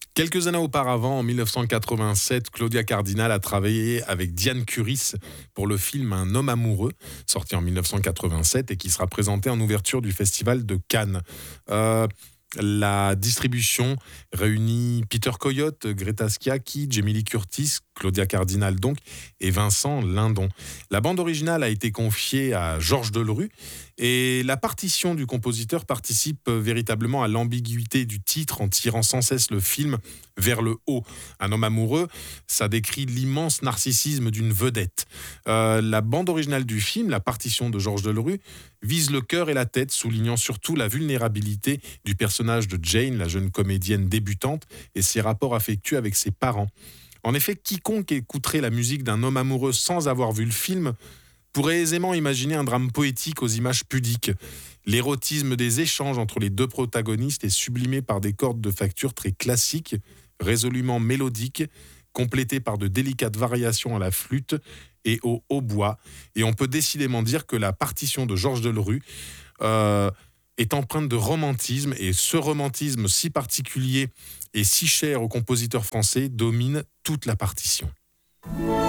Quelques années auparavant, en 1987, Claudia Cardinal a travaillé avec Diane Curis pour le film Un homme amoureux, sorti en 1987 et qui sera présenté en ouverture du festival de Cannes. Euh, la distribution réunit Peter Coyote, Greta Schiacchi, Jamie Lee Curtis, Claudia Cardinal donc, et Vincent Lindon. La bande originale a été confiée à Georges Delerue et la partition du compositeur participe véritablement à l'ambiguïté du titre en tirant sans cesse le film vers le haut. Un homme amoureux, ça décrit l'immense narcissisme d'une vedette. La bande originale du film, la partition de Georges Delerue, vise le cœur et la tête, soulignant surtout la vulnérabilité du personnage de Jane, la jeune comédienne débutante, et ses rapports affectueux avec ses parents. En effet, quiconque écouterait la musique d'un homme amoureux sans avoir vu le film pourrait aisément imaginer un drame poétique aux images pudiques. L'érotisme des échanges entre les deux protagonistes est sublimé par des cordes de facture très classiques, résolument mélodiques, complétées par de délicates variations à la flûte et au hautbois. Et on peut décidément dire que la partition de Georges Delerue est empreinte de romantisme, et ce romantisme si particulier et si cher aux compositeurs français domine toute la partition.